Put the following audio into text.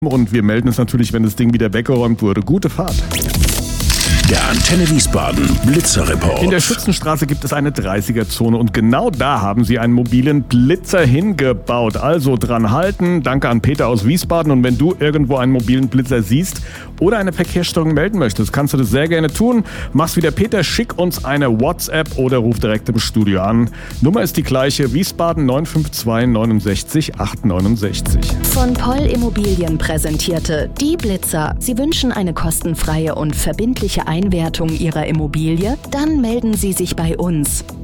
Und wir melden es natürlich, wenn das Ding wieder weggeräumt wurde. Gute Fahrt. Der Antenne Wiesbaden Blitzerreport. In der Schützenstraße gibt es eine 30er-Zone und genau da haben sie einen mobilen Blitzer hingebaut. Also dran halten. Danke an Peter aus Wiesbaden. Und wenn du irgendwo einen mobilen Blitzer siehst oder eine Verkehrsstörung melden möchtest, kannst du das sehr gerne tun. Mach's wie der Peter, schick uns eine WhatsApp oder ruf direkt im Studio an. Nummer ist die gleiche, Wiesbaden 952 69 869. Von Poll Immobilien präsentierte Die Blitzer. Sie wünschen eine kostenfreie und verbindliche Einwertung Ihrer Immobilie? Dann melden Sie sich bei uns.